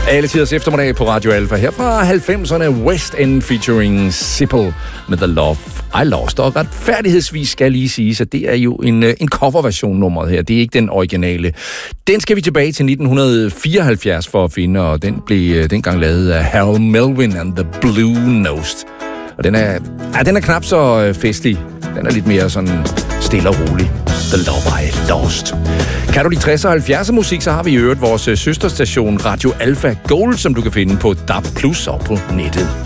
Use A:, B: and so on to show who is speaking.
A: Alle tiders eftermiddag på Radio Alfa. Her fra 90'erne, West End featuring Sipple med The Love I Lost. Og retfærdighedsvis skal lige sige, at det er jo en coverversion nummeret her. Det er ikke den originale. Den skal vi tilbage til 1974 for at finde, og den blev dengang lavet af Harold Melvin and the Blue Nosed. Og den er knap så festlig. Den er lidt mere sådan stille og rolig. The Love I Lost. Kan du de 60'er og 70'er musik, så har vi i øvrigt vores søsterstation Radio Alfa Gold, som du kan finde på DAB+ og på nettet.